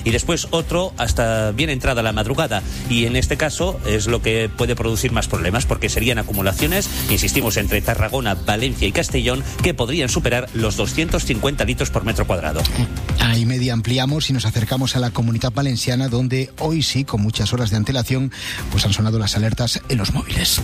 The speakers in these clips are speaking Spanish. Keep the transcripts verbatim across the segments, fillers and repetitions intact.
y después otro hasta bien entrada la madrugada. Y en este caso es lo que puede producir más problemas, porque serían acumulaciones, insistimos, entre Tarragona, Valencia y Castellón, que podrían superar los doscientos cincuenta litros por metro cuadrado. Ahí media ampliamos y nos acercamos a la Comunitat Valenciana, donde hoy sí, con muchas horas de antelación, pues han sonado las alertas en los móviles.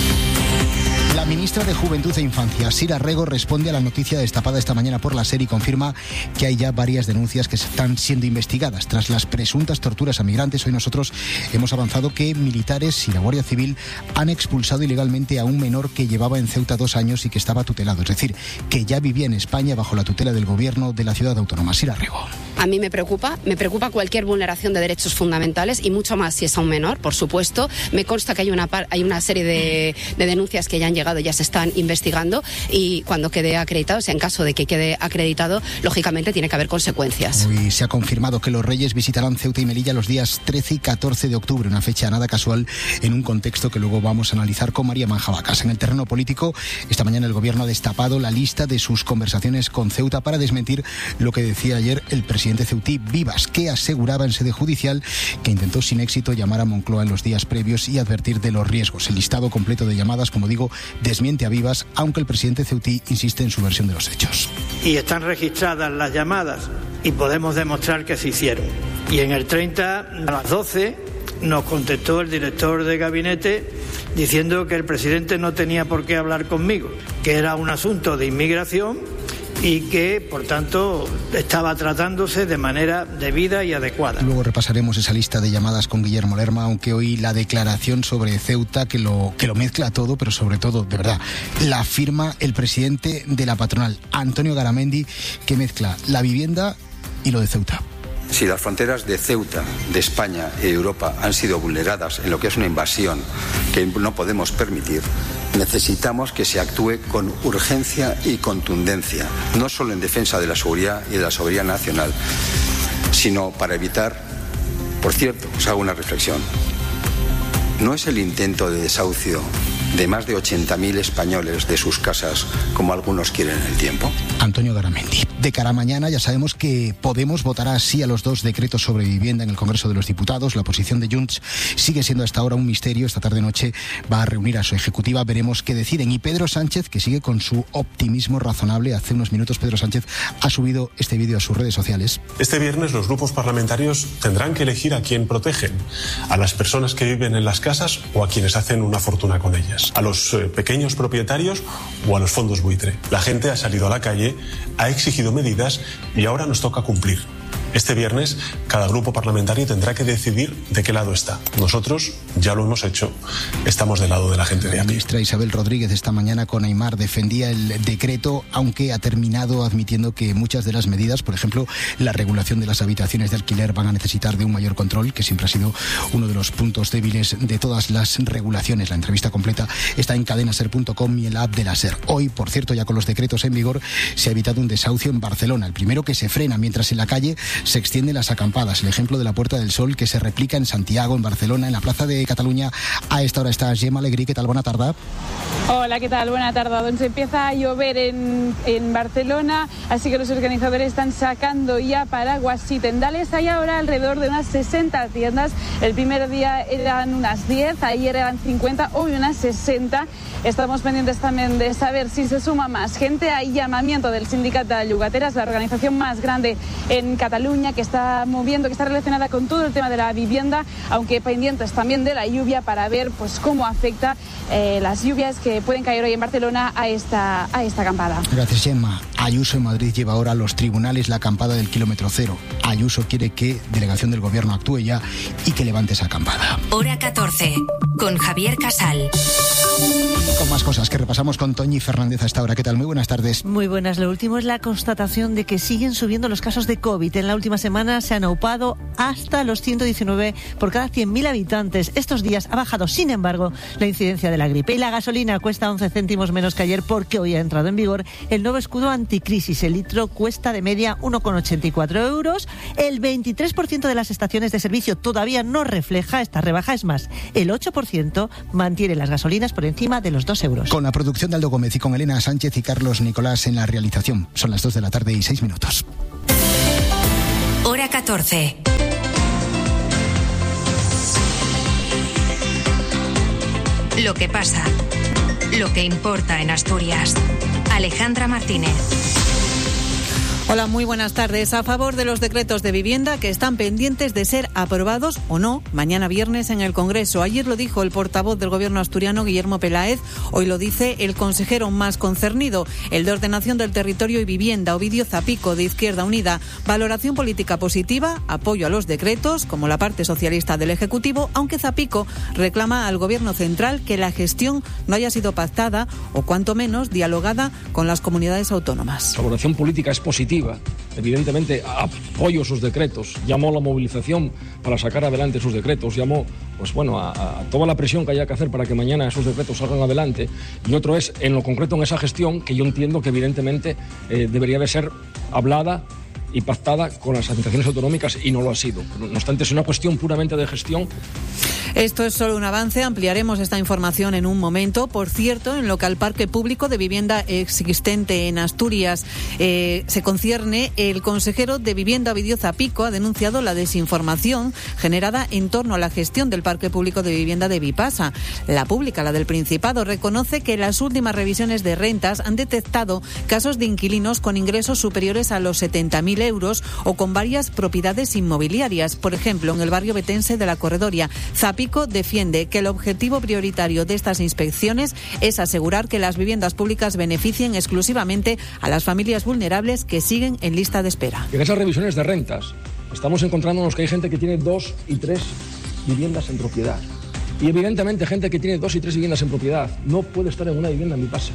La ministra de Juventud e Infancia, Sira Rego, responde a la noticia destapada esta mañana por la SER y confirma que hay ya varias denuncias que están siendo investigadas. Tras las presuntas torturas a migrantes, hoy nosotros hemos avanzado que militares y la Guardia Civil han expulsado ilegalmente a un menor que llevaba en Ceuta dos años y que estaba tutelado. Es decir, que ya vivía en España bajo la tutela del gobierno de la ciudad autónoma. Sira Rego. A mí me preocupa, me preocupa cualquier vulneración de derechos fundamentales y mucho más si es a un menor, por supuesto. Me consta que hay una, par, hay una serie de, de denuncias que ya han llegado, ya se están investigando y cuando quede acreditado, o sea, en caso de que quede acreditado, lógicamente tiene que haber consecuencias. Hoy se ha confirmado que los Reyes visitarán Ceuta y Melilla los días trece y catorce de octubre, una fecha nada casual en un contexto que luego vamos a analizar con María Manjabacas. En el terreno político, esta mañana el gobierno ha destapado la lista de sus conversaciones con Ceuta para desmentir lo que decía ayer el presidente ceutí Vivas, que aseguraba en sede judicial que intentó sin éxito llamar a Moncloa en los días previos y advertir de los riesgos. El listado completo de llamadas, como digo, desmiente a Vivas, aunque el presidente ceutí insiste en su versión de los hechos. Y están registradas las llamadas y podemos demostrar que se hicieron. Y en el treinta, a las doce, nos contestó el director de gabinete diciendo que el presidente no tenía por qué hablar conmigo, que era un asunto de inmigración y que, por tanto, estaba tratándose de manera debida y adecuada. Luego repasaremos esa lista de llamadas con Guillermo Lerma, aunque hoy la declaración sobre Ceuta, que lo, que lo mezcla todo, pero sobre todo, de verdad, la firma el presidente de la patronal, Antonio Garamendi, que mezcla la vivienda y lo de Ceuta. Si las fronteras de Ceuta, de España y de Europa han sido vulneradas en lo que es una invasión que no podemos permitir, necesitamos que se actúe con urgencia y contundencia, no solo en defensa de la seguridad y de la soberanía nacional, sino para evitar, por cierto, os hago una reflexión, no es el intento de desahucio de más de ochenta mil españoles de sus casas, como algunos quieren en el tiempo. Antonio Garamendi. De cara a mañana ya sabemos que Podemos votará sí a los dos decretos sobre vivienda en el Congreso de los Diputados. La posición de Junts sigue siendo hasta ahora un misterio. Esta tarde-noche va a reunir a su ejecutiva. Veremos qué deciden. Y Pedro Sánchez, que sigue con su optimismo razonable. Hace unos minutos Pedro Sánchez ha subido este vídeo a sus redes sociales. Este viernes los grupos parlamentarios tendrán que elegir a quién protegen. A las personas que viven en las casas o a quienes hacen una fortuna con ellas. A los eh, pequeños propietarios o a los fondos buitre. La gente ha salido a la calle, ha exigido medidas y ahora nos toca cumplir. Este viernes cada grupo parlamentario tendrá que decidir de qué lado está. Nosotros ya lo hemos hecho, estamos del lado de la gente de aquí. La ministra Isabel Rodríguez esta mañana con Aimar defendía el decreto, aunque ha terminado admitiendo que muchas de las medidas, por ejemplo, la regulación de las habitaciones de alquiler, van a necesitar de un mayor control, que siempre ha sido uno de los puntos débiles de todas las regulaciones. La entrevista completa está en cadena ser punto com y en la app de la SER. Hoy, por cierto, ya con los decretos en vigor, se ha evitado un desahucio en Barcelona, el primero que se frena, mientras en la calle se extienden las acampadas. El ejemplo de la Puerta del Sol, que se replica en Santiago, en Barcelona, en la Plaza de Cataluña. A esta hora está Gemma Alegrí. ¿Qué tal? Buena tarde. Hola, ¿qué tal? Buena tarde. Donde empieza a llover en, en Barcelona, así que los organizadores están sacando ya paraguas y tendales. Hay ahora alrededor de unas sesenta tiendas. El primer día eran unas diez, ayer eran cincuenta, hoy unas sesenta. Estamos pendientes también de saber si se suma más gente. Hay llamamiento del Sindicato de Llogateras, la organización más grande en Cataluña, que está moviendo, que está relacionada con todo el tema de la vivienda, aunque pendientes también de la lluvia para ver pues cómo afecta eh, las lluvias que pueden caer hoy en Barcelona a esta, a esta acampada. Gracias, Gemma. Ayuso en Madrid lleva ahora a los tribunales la acampada del kilómetro cero. Ayuso quiere que delegación del gobierno actúe ya y que levante esa acampada. Hora catorce, con Javier Casal. Con más cosas que repasamos con Toñi Fernández a esta hora. ¿Qué tal? Muy buenas tardes. Muy buenas. Lo último es la constatación de que siguen subiendo los casos de COVID. En la última semana se han aupado hasta los ciento diecinueve por cada cien mil habitantes. Estos días ha bajado, sin embargo, la incidencia de la gripe. Y la gasolina cuesta once céntimos menos que ayer porque hoy ha entrado en vigor el nuevo escudo anticrisis. El litro cuesta de media uno con ochenta y cuatro euros. El veintitrés por ciento de las estaciones de servicio todavía no refleja esta rebaja. Es más, el ocho por ciento mantiene las gasolinas por encima de los dos euros. Con la producción de Aldo Gómez y con Elena Sánchez y Carlos Nicolás en la realización. Son las dos de la tarde y seis minutos. Hora catorce. Lo que pasa, lo que importa en Asturias. Alejandra Martínez. Hola, muy buenas tardes. A favor de los decretos de vivienda que están pendientes de ser aprobados o no mañana viernes en el Congreso. Ayer lo dijo el portavoz del Gobierno asturiano, Guillermo Peláez. Hoy lo dice el consejero más concernido, el de Ordenación del Territorio y Vivienda, Ovidio Zapico, de Izquierda Unida. Valoración política positiva, apoyo a los decretos, como la parte socialista del Ejecutivo, aunque Zapico reclama al Gobierno central que la gestión no haya sido pactada o, cuanto menos, dialogada con las comunidades autónomas. La valoración política es positiva. Evidentemente apoyo sus decretos, llamó a la movilización para sacar adelante sus decretos, llamó pues bueno, a, a toda la presión que haya que hacer para que mañana esos decretos salgan adelante, y otro es en lo concreto en esa gestión que yo entiendo que evidentemente eh, debería de ser hablada y pactada con las administraciones autonómicas, y no lo ha sido. No obstante, es una cuestión puramente de gestión. Esto es solo un avance, ampliaremos esta información en un momento. Por cierto, en lo que al parque público de vivienda existente en Asturias eh, se concierne, el consejero de Vivienda, Ovidio Zapico, ha denunciado la desinformación generada en torno a la gestión del parque público de vivienda de Vipasa. La pública, la del Principado, reconoce que las últimas revisiones de rentas han detectado casos de inquilinos con ingresos superiores a los setenta mil euros o con varias propiedades inmobiliarias. Por ejemplo, en el barrio betense de La Corredoria, Zapico defiende que el objetivo prioritario de estas inspecciones es asegurar que las viviendas públicas beneficien exclusivamente a las familias vulnerables que siguen en lista de espera. En esas revisiones de rentas estamos encontrándonos que hay gente que tiene dos y tres viviendas en propiedad. Y evidentemente gente que tiene dos y tres viviendas en propiedad no puede estar en una vivienda en Vipasa.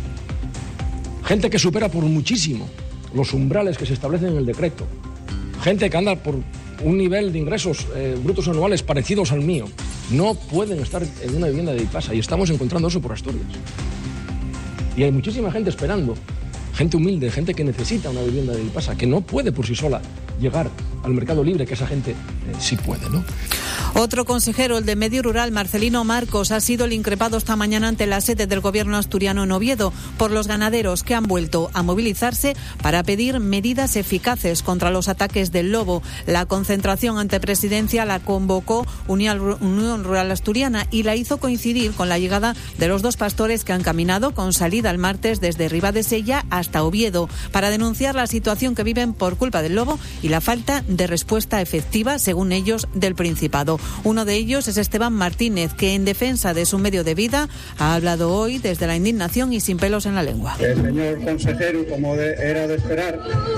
Gente que supera por muchísimo los umbrales que se establecen en el decreto. Gente que anda por un nivel de ingresos eh, brutos anuales parecidos al mío. No pueden estar en una vivienda de Vipasa, y estamos encontrando eso por Asturias. Y hay muchísima gente esperando, gente humilde, gente que necesita una vivienda de Vipasa, que no puede por sí sola llegar al mercado libre, que esa gente eh, sí puede, ¿no? Otro consejero, el de Medio Rural, Marcelino Marcos, ha sido el increpado esta mañana ante la sede del Gobierno asturiano en Oviedo por los ganaderos que han vuelto a movilizarse para pedir medidas eficaces contra los ataques del lobo. La concentración ante Presidencia la convocó Unión Rural Asturiana y la hizo coincidir con la llegada de los dos pastores que han caminado con salida el martes desde Ribadesella hasta Oviedo para denunciar la situación que viven por culpa del lobo y la falta de respuesta efectiva, según ellos, del Principado. Uno de ellos es Esteban Martínez, que en defensa de su medio de vida ha hablado hoy desde la indignación y sin pelos en la lengua. El señor consejero, como de, era de esperar,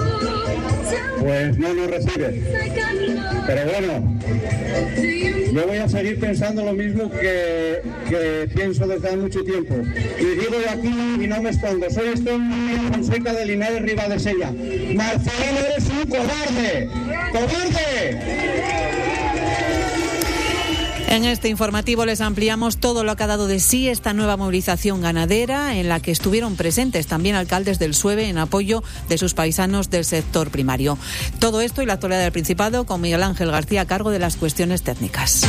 pues no nos recibe. Pero bueno, yo voy a seguir pensando lo mismo que, que pienso desde hace mucho tiempo. Y digo de aquí y no me escondo. Soy Esteban Fonseca de Linares Ribadesella. Marcelino, eres un cobarde. ¡Cobarde! En este informativo les ampliamos todo lo que ha dado de sí esta nueva movilización ganadera, en la que estuvieron presentes también alcaldes del Sueve en apoyo de sus paisanos del sector primario. Todo esto y la actualidad del Principado con Miguel Ángel García a cargo de las cuestiones técnicas.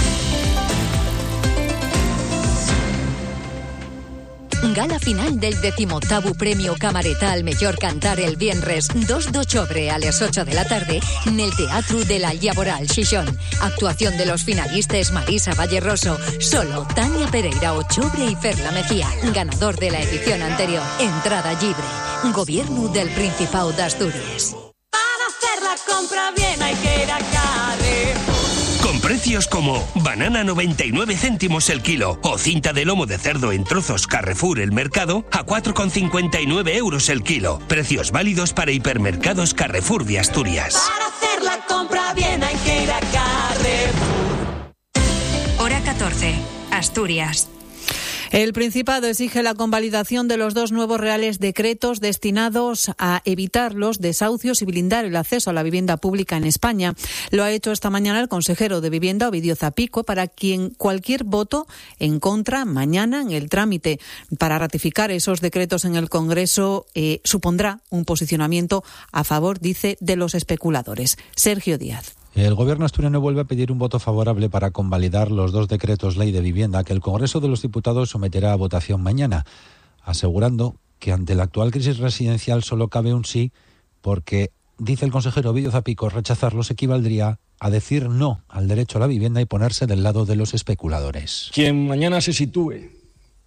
Gala final del decimoctavo Premio Camareta al Mellor Cantar el viernes dos de octubre a las ocho de la tarde en el Teatro de la Llaboral Xixón. Actuación de los finalistas Marisa Valleroso, Solo, Tania Pereira Ochobre y Ferla Mejía. Ganador de la edición anterior. Entrada libre. Gobierno del Principado de Asturias. Para hacer la compra bien hay que ir a Carrefour. Con precios como banana noventa y nueve céntimos el kilo o cinta de lomo de cerdo en trozos Carrefour El Mercado a cuatro con cincuenta y nueve euros el kilo. Precios válidos para hipermercados Carrefour de Asturias. Para hacer la compra bien hay que ir a Carrefour. Hora catorce, Asturias. El Principado exige la convalidación de los dos nuevos reales decretos destinados a evitar los desahucios y blindar el acceso a la vivienda pública en España. Lo ha hecho esta mañana el consejero de Vivienda, Ovidio Zapico, para quien cualquier voto en contra mañana en el trámite para ratificar esos decretos en el Congreso eh, supondrá un posicionamiento a favor, dice, de los especuladores. Sergio Díaz. El Gobierno asturiano vuelve a pedir un voto favorable para convalidar los dos decretos ley de vivienda que el Congreso de los Diputados someterá a votación mañana, asegurando que ante la actual crisis residencial solo cabe un sí, porque, dice el consejero Ovidio Zapico, rechazarlos equivaldría a decir no al derecho a la vivienda y ponerse del lado de los especuladores. Quien mañana se sitúe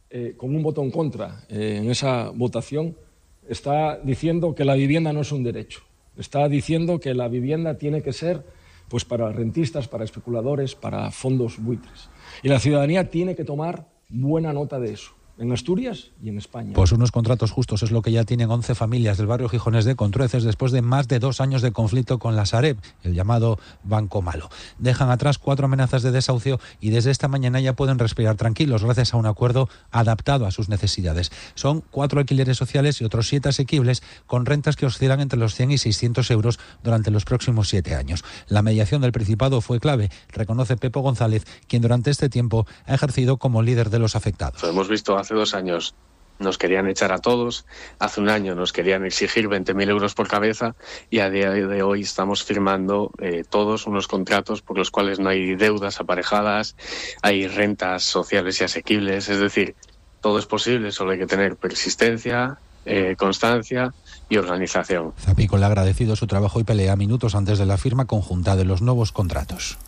eh, con un voto en contra eh, en esa votación, está diciendo que la vivienda no es un derecho. Está diciendo que la vivienda tiene que ser pues, para rentistas, para especuladores, para fondos buitres. Y la ciudadanía tiene que tomar buena nota de eso, en Asturias y en España. Pues unos contratos justos es lo que ya tienen once familias del barrio gijonés de Contrueces después de más de dos años de conflicto con la Sareb, el llamado Banco Malo. Dejan atrás cuatro amenazas de desahucio y desde esta mañana ya pueden respirar tranquilos gracias a un acuerdo adaptado a sus necesidades. Son cuatro alquileres sociales y otros siete asequibles con rentas que oscilan entre los cien y seiscientos euros durante los próximos siete años. La mediación del Principado fue clave, reconoce Pepo González, quien durante este tiempo ha ejercido como líder de los afectados. Hemos visto hace dos años nos querían echar a todos, hace un año nos querían exigir veinte mil euros por cabeza y a día de hoy estamos firmando eh, todos unos contratos por los cuales no hay deudas aparejadas, hay rentas sociales y asequibles, es decir, todo es posible, solo hay que tener persistencia, eh, constancia y organización. Zapico le ha agradecido su trabajo y pelea minutos antes de la firma conjunta de los nuevos contratos.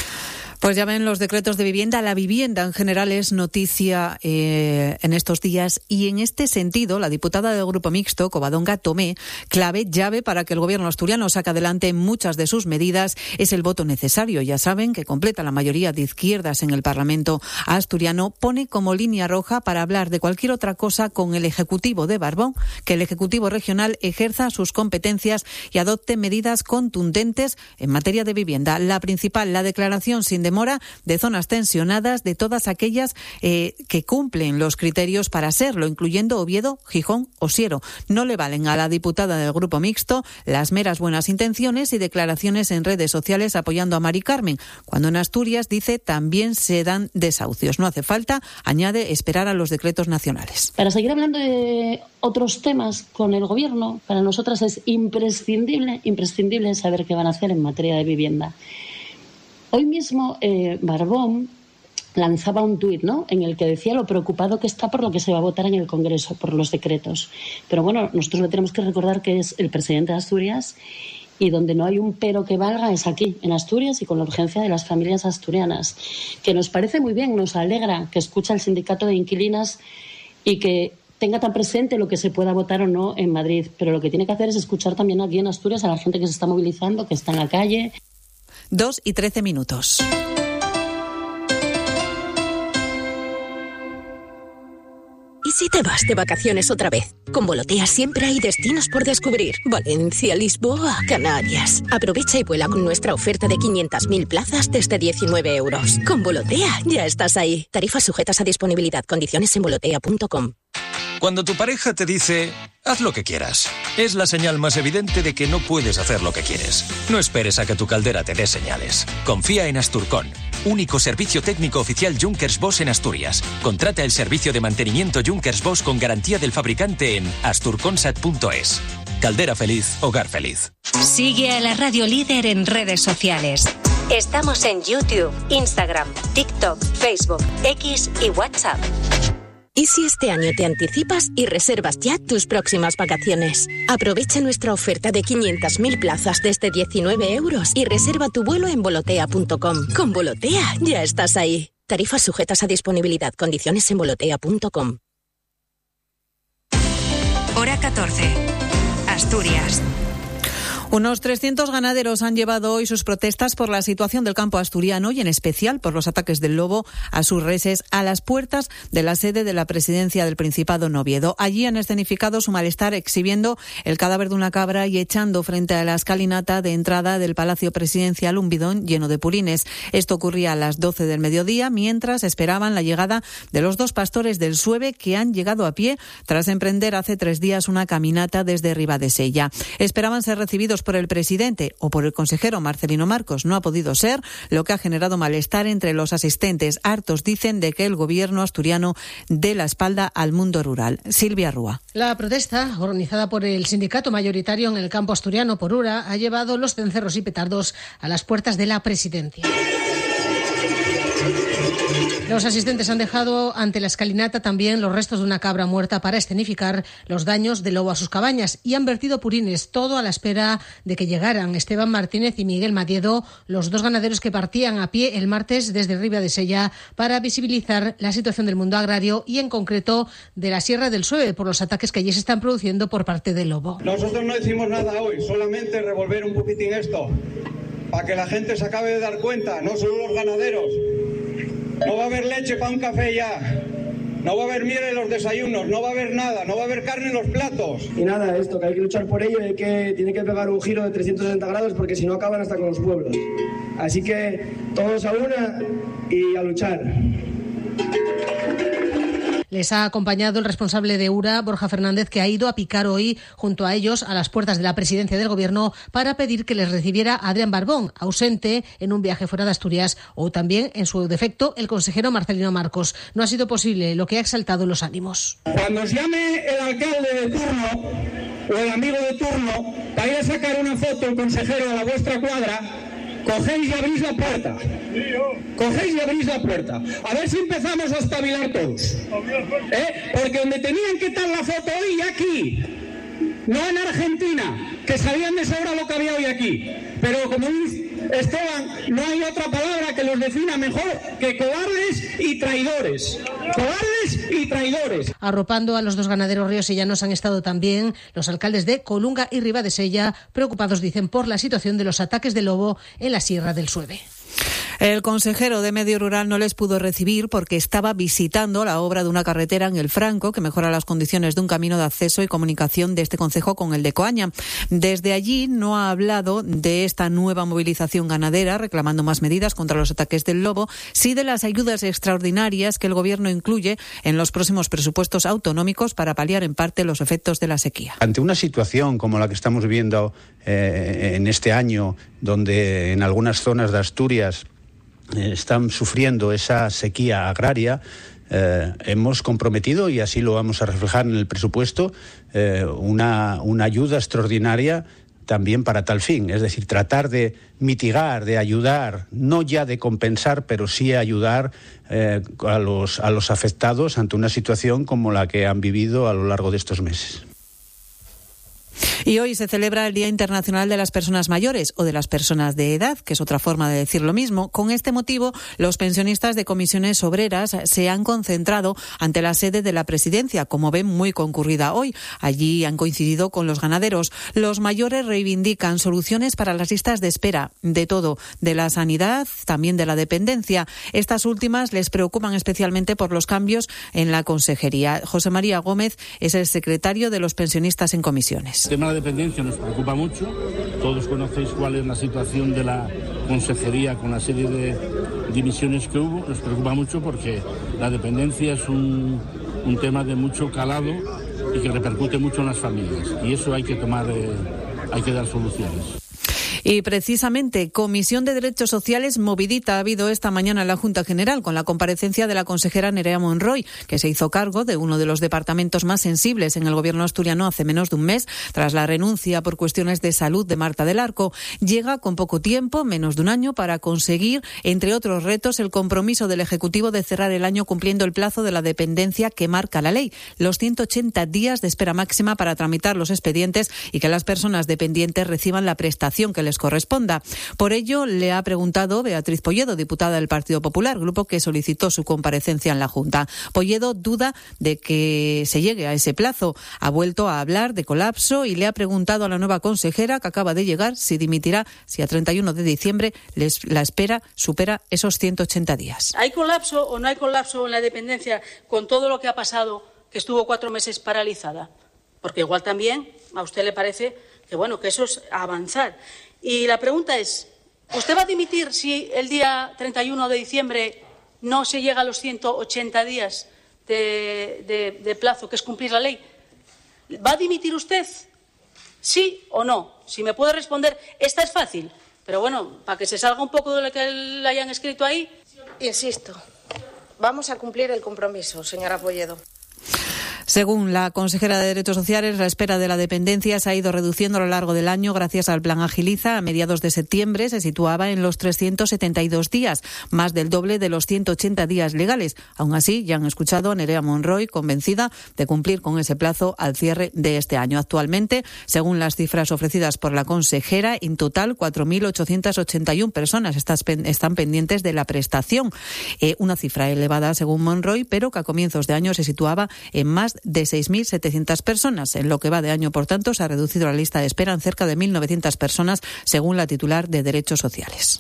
Pues ya ven, los decretos de vivienda, la vivienda en general es noticia eh, en estos días y en este sentido la diputada del Grupo Mixto, Covadonga Tomé, clave, llave para que el gobierno asturiano saque adelante muchas de sus medidas es el voto necesario. Ya saben que completa la mayoría de izquierdas en el Parlamento asturiano, pone como línea roja para hablar de cualquier otra cosa con el Ejecutivo de Barbón, que el Ejecutivo regional ejerza sus competencias y adopte medidas contundentes en materia de vivienda. La principal, la declaración sin demora de zonas tensionadas de todas aquellas eh, que cumplen los criterios para serlo, incluyendo Oviedo, Gijón o Siero. No le valen a la diputada del Grupo Mixto las meras buenas intenciones y declaraciones en redes sociales apoyando a Mari Carmen, cuando en Asturias, dice, también se dan desahucios. No hace falta, añade, esperar a los decretos nacionales. Para seguir hablando de otros temas con el Gobierno, para nosotras es imprescindible, imprescindible saber qué van a hacer en materia de vivienda. Hoy mismo eh, Barbón lanzaba un tuit, ¿no?, en el que decía lo preocupado que está por lo que se va a votar en el Congreso, por los decretos. Pero bueno, nosotros le tenemos que recordar que es el presidente de Asturias y donde no hay un pero que valga es aquí, en Asturias, y con la urgencia de las familias asturianas. Que nos parece muy bien, nos alegra que escucha el sindicato de inquilinas y que tenga tan presente lo que se pueda votar o no en Madrid. Pero lo que tiene que hacer es escuchar también aquí en Asturias a la gente que se está movilizando, que está en la calle. Dos y trece minutos. ¿Y si te vas de vacaciones otra vez? Con Volotea siempre hay destinos por descubrir. Valencia, Lisboa, Canarias. Aprovecha y vuela con nuestra oferta de quinientas mil plazas desde diecinueve euros. Con Volotea ya estás ahí. Tarifas sujetas a disponibilidad. Condiciones en volotea punto com. Cuando tu pareja te dice, haz lo que quieras, es la señal más evidente de que no puedes hacer lo que quieres. No esperes a que tu caldera te dé señales. Confía en Asturcon, único servicio técnico oficial Junkers Bosch en Asturias. Contrata el servicio de mantenimiento Junkers Bosch con garantía del fabricante en asturconsat punto es. Caldera feliz, hogar feliz. Sigue a la Radio Líder en redes sociales. Estamos en YouTube, Instagram, TikTok, Facebook, X y WhatsApp. ¿Y si este año te anticipas y reservas ya tus próximas vacaciones? Aprovecha nuestra oferta de quinientas mil plazas desde diecinueve euros y reserva tu vuelo en volotea punto com. Con Volotea ya estás ahí. Tarifas sujetas a disponibilidad. Condiciones en volotea punto com. Hora catorce. Asturias. Unos trescientos ganaderos han llevado hoy sus protestas por la situación del campo asturiano y en especial por los ataques del lobo a sus reses a las puertas de la sede de la presidencia del Principado en Oviedo. Allí han escenificado su malestar exhibiendo el cadáver de una cabra y echando frente a la escalinata de entrada del Palacio Presidencial un bidón lleno de purines. Esto ocurría a las doce del mediodía mientras esperaban la llegada de los dos pastores del Sueve que han llegado a pie tras emprender hace tres días una caminata desde Ribadesella. Esperaban ser recibidos por el presidente o por el consejero Marcelino Marcos. No ha podido ser, lo que ha generado malestar entre los asistentes. Hartos dicen de que el gobierno asturiano dé la espalda al mundo rural. Silvia Rúa. La protesta, organizada por el sindicato mayoritario en el campo asturiano por Ura, ha llevado los cencerros y petardos a las puertas de la presidencia. Los asistentes han dejado ante la escalinata también los restos de una cabra muerta para escenificar los daños del lobo a sus cabañas y han vertido purines, todo a la espera de que llegaran Esteban Martínez y Miguel Matiedo, los dos ganaderos que partían a pie el martes desde Ribera de Sella para visibilizar la situación del mundo agrario y en concreto de la Sierra del Sueve por los ataques que allí se están produciendo por parte del lobo. Nosotros no decimos nada hoy, solamente revolver un poquitín esto, para que la gente se acabe de dar cuenta, no solo los ganaderos. No va a haber leche para un café ya, no va a haber miel en los desayunos, no va a haber nada, no va a haber carne en los platos. Y nada, esto, que hay que luchar por ello y hay que, tiene que pegar un giro de trescientos sesenta grados porque si no acaban hasta con los pueblos. Así que todos a una y a luchar. Les ha acompañado el responsable de URA, Borja Fernández, que ha ido a picar hoy junto a ellos a las puertas de la presidencia del Gobierno para pedir que les recibiera Adrián Barbón, ausente en un viaje fuera de Asturias, o también, en su defecto, el consejero Marcelino Marcos. No ha sido posible, lo que ha exaltado los ánimos. Cuando os llame el alcalde de turno o el amigo de turno para ir a sacar una foto el consejero a la vuestra cuadra, cogéis y abrís la puerta. Cogéis y abrís la puerta. A ver si empezamos a espabilar todos. ¿Eh? Porque donde tenían que estar la foto hoy y aquí. No en Argentina, que sabían de sobra lo que había hoy aquí. Pero como dice Esteban, no hay otra palabra que los defina mejor que cobardes y traidores. Cobardes y traidores. Arropando a los dos ganaderos riosellanos han estado también los alcaldes de Colunga y Ribera de Sella, preocupados, dicen, por la situación de los ataques de lobo en la Sierra del Sueve. El consejero de Medio Rural no les pudo recibir porque estaba visitando la obra de una carretera en el Franco que mejora las condiciones de un camino de acceso y comunicación de este concejo con el de Coaña. Desde allí no ha hablado de esta nueva movilización ganadera reclamando más medidas contra los ataques del lobo, sí de las ayudas extraordinarias que el Gobierno incluye en los próximos presupuestos autonómicos para paliar en parte los efectos de la sequía. Ante una situación como la que estamos viviendo eh, en este año, donde en algunas zonas de Asturias están sufriendo esa sequía agraria, eh, hemos comprometido, y así lo vamos a reflejar en el presupuesto, eh, una, una ayuda extraordinaria también para tal fin, es decir, tratar de mitigar, de ayudar, no ya de compensar, pero sí ayudar eh, a los, a los afectados ante una situación como la que han vivido a lo largo de estos meses. Y hoy se celebra el Día Internacional de las Personas Mayores o de las Personas de Edad, que es otra forma de decir lo mismo. Con este motivo, los pensionistas de comisiones obreras se han concentrado ante la sede de la Presidencia, como ven, muy concurrida hoy. Allí han coincidido con los ganaderos. Los mayores reivindican soluciones para las listas de espera, de todo, de la sanidad, también de la dependencia. Estas últimas les preocupan especialmente por los cambios en la consejería. José María Gómez es el secretario de los pensionistas en comisiones. El tema de la dependencia nos preocupa mucho. Todos conocéis cuál es la situación de la consejería con la serie de dimisiones que hubo. Nos preocupa mucho porque la dependencia es un, un tema de mucho calado y que repercute mucho en las familias. Y eso hay que tomar, eh, hay que dar soluciones. Y precisamente, Comisión de Derechos Sociales movidita ha habido esta mañana en la Junta General con la comparecencia de la consejera Nerea Monroy, que se hizo cargo de uno de los departamentos más sensibles en el Gobierno asturiano hace menos de un mes, tras la renuncia por cuestiones de salud de Marta del Arco. Llega con poco tiempo, menos de un año, para conseguir, entre otros retos, el compromiso del Ejecutivo de cerrar el año cumpliendo el plazo de la dependencia que marca la ley, los ciento ochenta días de espera máxima para tramitar los expedientes y que las personas dependientes reciban la prestación que les corresponda. Por ello, le ha preguntado Beatriz Polledo, diputada del Partido Popular, grupo que solicitó su comparecencia en la Junta. Polledo duda de que se llegue a ese plazo. Ha vuelto a hablar de colapso y le ha preguntado a la nueva consejera, que acaba de llegar, si dimitirá si a treinta y uno de diciembre les, la espera supera esos ciento ochenta días. ¿Hay colapso o no hay colapso en la dependencia con todo lo que ha pasado, que estuvo cuatro meses paralizada? Porque igual también a usted le parece que, bueno, que eso es avanzar. Y la pregunta es, ¿usted va a dimitir si el día treinta y uno de diciembre no se llega a los ciento ochenta días de, de, de plazo, que es cumplir la ley? ¿Va a dimitir usted? ¿Sí o no? Si me puede responder, esta es fácil, pero bueno, para que se salga un poco de lo que le hayan escrito ahí. Insisto, vamos a cumplir el compromiso, señora Polledo. Según la consejera de Derechos Sociales, la espera de la dependencia se ha ido reduciendo a lo largo del año gracias al plan Agiliza. A mediados de septiembre se situaba en los trescientos setenta y dos días, más del doble de los ciento ochenta días legales. Aún así, ya han escuchado a Nerea Monroy, convencida de cumplir con ese plazo al cierre de este año. Actualmente, según las cifras ofrecidas por la consejera, en total cuatro mil ochocientas ochenta y una personas están pendientes de la prestación. Eh, una cifra elevada, según Monroy, pero que a comienzos de año se situaba en más de seis mil setecientas personas. En lo que va de año, por tanto, se ha reducido la lista de espera en cerca de mil novecientas personas, según la titular de Derechos Sociales.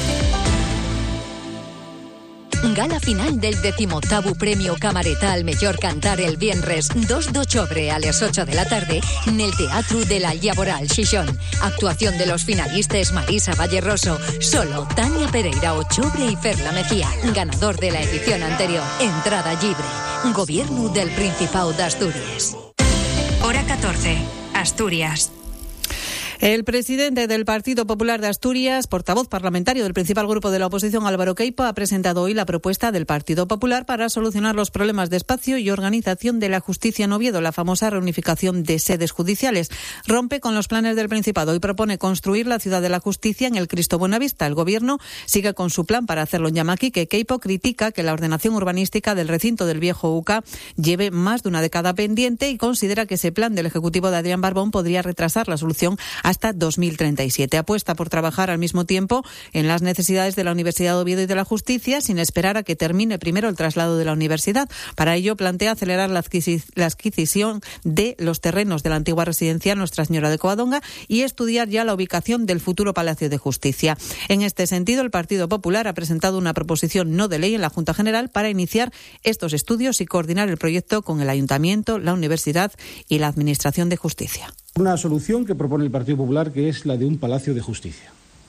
Gala final del decimoctavo Premio Camareta al Mellor Cantar el viernes dos de octubre a las ocho de la tarde en el Teatro de la Llaboral Xixón. Actuación de los finalistas Marisa Valleroso, Solo, Tania Pereira Ochobre y Ferla Mejía. Ganador de la edición anterior. Entrada libre. Gobierno del Principado de Asturias. Hora catorce. Asturias. El presidente del Partido Popular de Asturias, portavoz parlamentario del principal grupo de la oposición, Álvaro Queipo, ha presentado hoy la propuesta del Partido Popular para solucionar los problemas de espacio y organización de la justicia en Oviedo, la famosa reunificación de sedes judiciales. Rompe con los planes del Principado y propone construir la ciudad de la justicia en el Cristo Buenavista. El Gobierno sigue con su plan para hacerlo en Llamaquique. Queipo critica que la ordenación urbanística del recinto del viejo U C A lleve más de una década pendiente y considera que ese plan del Ejecutivo de Adrián Barbón podría retrasar la solución hasta dos mil treinta y siete. Apuesta por trabajar al mismo tiempo en las necesidades de la Universidad de Oviedo y de la Justicia, sin esperar a que termine primero el traslado de la universidad. Para ello, plantea acelerar la adquisición de los terrenos de la antigua residencia Nuestra Señora de Covadonga y estudiar ya la ubicación del futuro Palacio de Justicia. En este sentido, el Partido Popular ha presentado una proposición no de ley en la Junta General para iniciar estos estudios y coordinar el proyecto con el Ayuntamiento, la Universidad y la Administración de Justicia. Una solución que propone el Partido Popular, que es la de un Palacio de Justicia.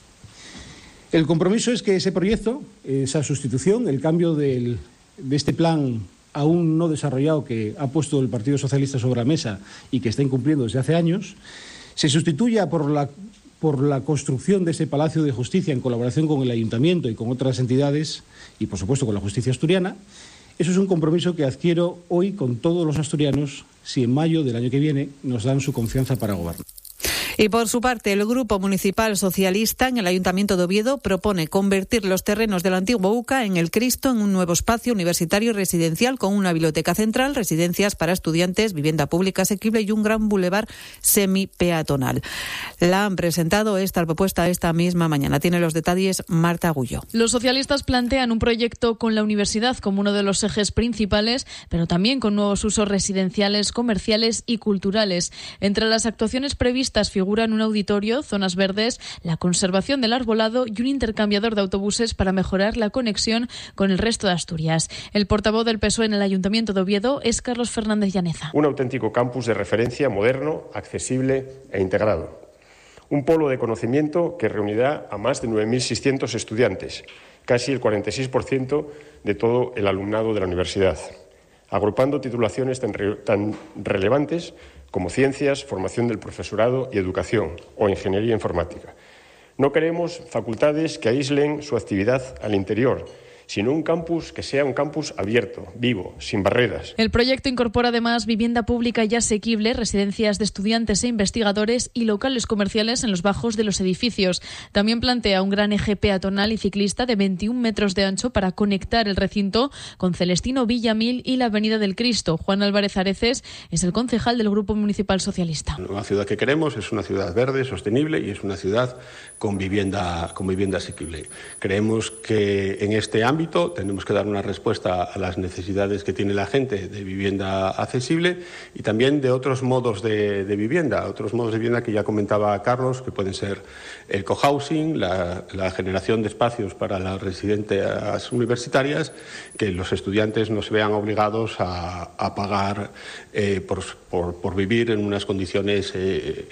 El compromiso es que ese proyecto, esa sustitución, el cambio del, de este plan aún no desarrollado que ha puesto el Partido Socialista sobre la mesa y que está incumpliendo desde hace años, se sustituya por la, por la construcción de ese Palacio de Justicia en colaboración con el Ayuntamiento y con otras entidades y, por supuesto, con la justicia asturiana. Eso es un compromiso que adquiero hoy con todos los asturianos si en mayo del año que viene nos dan su confianza para gobernar. Y por su parte, el Grupo Municipal Socialista en el Ayuntamiento de Oviedo propone convertir los terrenos del antiguo U C A en el Cristo en un nuevo espacio universitario y residencial con una biblioteca central, residencias para estudiantes, vivienda pública asequible y un gran bulevar semipeatonal. La han presentado esta propuesta esta misma mañana. Tiene los detalles Marta Agullo. Los socialistas plantean un proyecto con la universidad como uno de los ejes principales, pero también con nuevos usos residenciales, comerciales y culturales. Entre las actuaciones previstas figuran un auditorio, zonas verdes, la conservación del arbolado y un intercambiador de autobuses para mejorar la conexión con el resto de Asturias. El portavoz del P S O E en el Ayuntamiento de Oviedo es Carlos Fernández Llaneza. Un auténtico campus de referencia moderno, accesible e integrado. Un polo de conocimiento que reunirá a más de nueve mil seiscientos estudiantes, casi el cuarenta y seis por ciento de todo el alumnado de la universidad, agrupando titulaciones tan, re- tan relevantes como ciencias, formación del profesorado y educación, o ingeniería informática. No queremos facultades que aíslen su actividad al interior, sino un campus que sea un campus abierto, vivo, sin barreras. El proyecto incorpora además vivienda pública y asequible, residencias de estudiantes e investigadores y locales comerciales en los bajos de los edificios. También plantea un gran eje peatonal y ciclista de veintiún metros de ancho para conectar el recinto con Celestino Villamil y la Avenida del Cristo. Juan Álvarez Areces es el concejal del Grupo Municipal Socialista. La ciudad que queremos es una ciudad verde, sostenible y es una ciudad con vivienda, con vivienda asequible. Creemos que en este ámbito ámbito tenemos que dar una respuesta a las necesidades que tiene la gente de vivienda accesible y también de otros modos de, de vivienda, otros modos de vivienda que ya comentaba Carlos, que pueden ser el cohousing, la, la generación de espacios para las residencias universitarias, que los estudiantes no se vean obligados a, a pagar eh, por, por, por vivir en unas condiciones eh,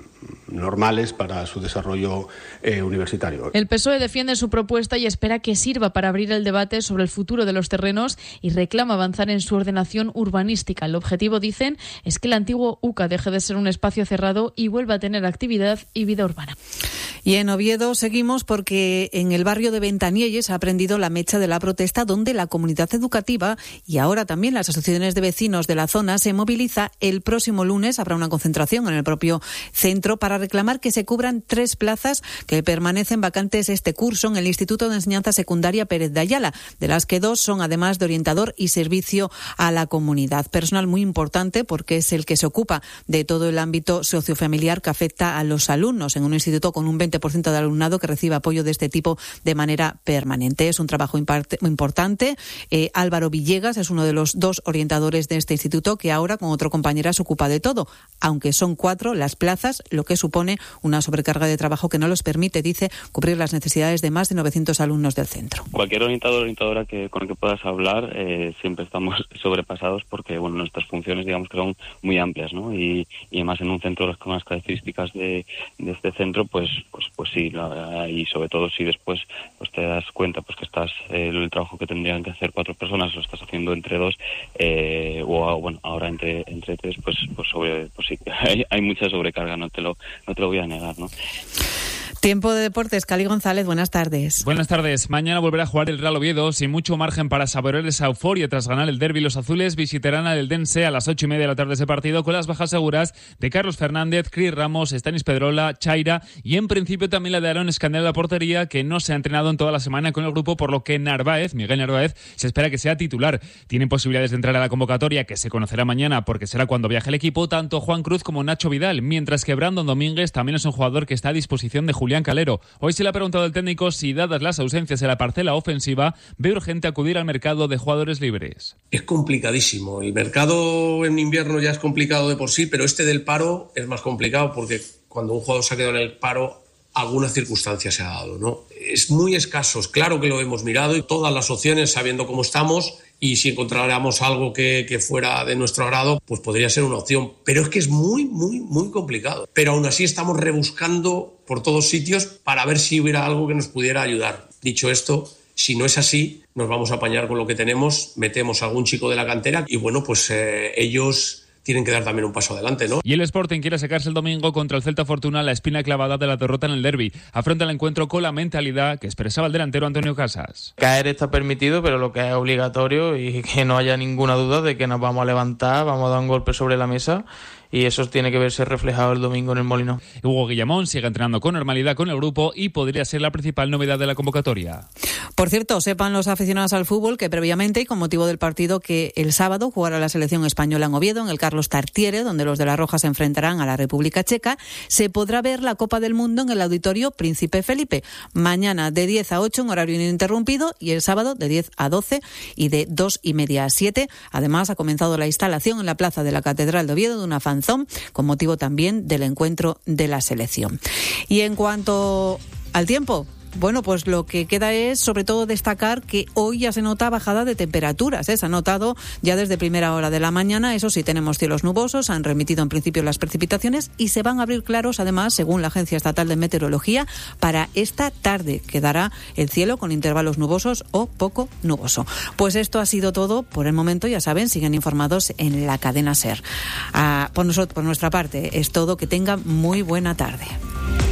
normales para su desarrollo eh, universitario. El P S O E defiende su propuesta y espera que sirva para abrir reabrir el debate sobre el futuro de los terrenos y reclama avanzar en su ordenación urbanística. El objetivo, dicen, es que el antiguo U C A deje de ser un espacio cerrado y vuelva a tener actividad y vida urbana. Y en Oviedo seguimos porque en el barrio de Ventanielles ha prendido la mecha de la protesta, donde la comunidad educativa y ahora también las asociaciones de vecinos de la zona se moviliza. El próximo lunes habrá una concentración en el propio centro para reclamar que se cubran tres plazas que permanecen vacantes este curso en el Instituto de Enseñanza Secundaria Pérez de Ayala, de las que dos son además de orientador y servicio a la comunidad. Personal muy importante porque es el que se ocupa de todo el ámbito sociofamiliar que afecta a los alumnos en un instituto con un veinte por ciento de alumnado que recibe apoyo de este tipo de manera permanente. Es un trabajo imparte, muy importante. Eh, Álvaro Villegas es uno de los dos orientadores de este instituto que ahora con otro compañera se ocupa de todo, aunque son cuatro las plazas, lo que supone una sobrecarga de trabajo que no les permite, dice, cubrir las necesidades de más de novecientos alumnos del centro. Cualquier orientador o orientadora que, con el que puedas hablar, eh, siempre estamos sobrepasados porque bueno, nuestras funciones digamos que son muy amplias, ¿no? Y, y además en un centro con las características de, de este centro, pues pues pues sí, la, y sobre todo si después pues te das cuenta pues que estás eh, el trabajo que tendrían que hacer cuatro personas lo estás haciendo entre dos eh, o bueno ahora entre entre tres, pues pues sobre pues sí hay, hay mucha sobrecarga, no te lo no te lo voy a negar, ¿no? Tiempo de deportes, Cali González, buenas tardes. Buenas tardes. Mañana volverá a jugar el Real Oviedo sin mucho margen para saborear esa euforia tras ganar el derbi. Los azules visitarán al Eldense a las ocho y media de la tarde ese partido con las bajas seguras de Carlos Fernández, Cris Ramos, Stanis Pedrola, Chaira y en principio también la de Aaron Escandel a la portería, que no se ha entrenado en toda la semana con el grupo, por lo que Narváez, Miguel Narváez, se espera que sea titular. Tienen posibilidades de entrar a la convocatoria, que se conocerá mañana porque será cuando viaje el equipo, tanto Juan Cruz como Nacho Vidal, mientras que Brandon Domínguez también es un jugador que está a disposición de Julián Calero. Hoy se le ha preguntado al técnico si, dadas las ausencias en la parcela ofensiva, ve urgente acudir al mercado de jugadores libres. Es complicadísimo. El mercado en invierno ya es complicado de por sí, pero este del paro es más complicado porque cuando un jugador se ha quedado en el paro, alguna circunstancia se ha dado, ¿no? Es muy escaso. Claro que lo hemos mirado y todas las opciones, sabiendo cómo estamos, y si encontráramos algo que, que fuera de nuestro agrado, pues podría ser una opción. Pero es que es muy, muy, muy complicado. Pero aún así estamos rebuscando por todos sitios para ver si hubiera algo que nos pudiera ayudar. Dicho esto, si no es así, nos vamos a apañar con lo que tenemos, metemos a algún chico de la cantera y bueno, pues eh, ellos tienen que dar también un paso adelante, ¿no? Y el Sporting quiere sacarse el domingo contra el Celta Fortuna la espina clavada de la derrota en el derbi. Afronta el encuentro con la mentalidad que expresaba el delantero Antonio Casas. Caer está permitido, pero lo que es obligatorio y que no haya ninguna duda de que nos vamos a levantar, vamos a dar un golpe sobre la mesa. Y eso tiene que verse reflejado el domingo en el Molinón. Hugo Guillamón sigue entrenando con normalidad con el grupo y podría ser la principal novedad de la convocatoria. Por cierto, sepan los aficionados al fútbol que previamente y con motivo del partido que el sábado jugará la selección española en Oviedo, en el Carlos Tartiere, donde los de la Roja se enfrentarán a la República Checa, se podrá ver la Copa del Mundo en el Auditorio Príncipe Felipe. Mañana de diez a ocho en horario ininterrumpido y el sábado de diez a doce y de dos y media a siete. Además, ha comenzado la instalación en la plaza de la Catedral de Oviedo de una fanzón con motivo también del encuentro de la selección. Y en cuanto al tiempo, bueno, pues lo que queda es sobre todo destacar que hoy ya se nota bajada de temperaturas, ¿eh? Se ha notado ya desde primera hora de la mañana. Eso sí, tenemos cielos nubosos, han remitido en principio las precipitaciones y se van a abrir claros, además, según la Agencia Estatal de Meteorología, para esta tarde. Quedará el cielo con intervalos nubosos o poco nuboso. Pues esto ha sido todo por el momento. Ya saben, siguen informados en la cadena SER. Ah, por nosotros, por nuestra parte, es todo. Que tengan muy buena tarde.